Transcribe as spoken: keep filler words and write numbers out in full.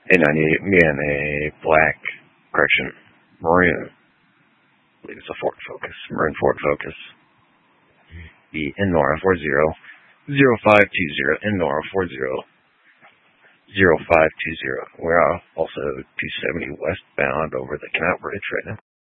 A ninety-eight, me and a black, correction, maroon, I believe it's a Ford Focus, maroon Ford Focus. The Nora four zero zero five two zero, Nora four zero zero five two zero. We're also two seventy westbound over the Canal Bridge right now.